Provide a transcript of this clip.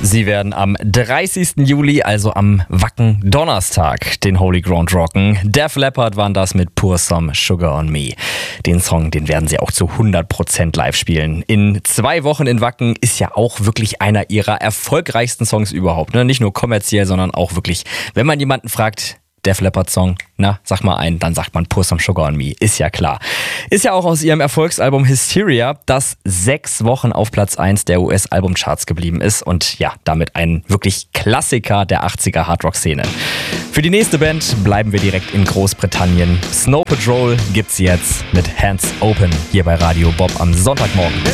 Sie werden am 30. Juli, also am Wacken Donnerstag, den Holy Ground rocken. Def Leppard waren das mit Pour Some Sugar on Me. Den Song, den werden sie auch zu 100% live spielen. In 2 Wochen in Wacken ist ja auch wirklich einer ihrer erfolgreichsten Songs überhaupt. Ne? Nicht nur kommerziell, sondern auch wirklich, wenn man jemanden fragt, Def Leppard Song, na, sag mal einen, dann sagt man Pour Some Sugar on Me, ist ja klar. Ist ja auch aus ihrem Erfolgsalbum Hysteria, das 6 Wochen auf Platz 1 der US-Albumcharts geblieben ist und ja, damit ein wirklich Klassiker der 80er Hardrock-Szene. Für die nächste Band bleiben wir direkt in Großbritannien. Snow Patrol gibt's jetzt mit Hands Open hier bei Radio Bob am Sonntagmorgen.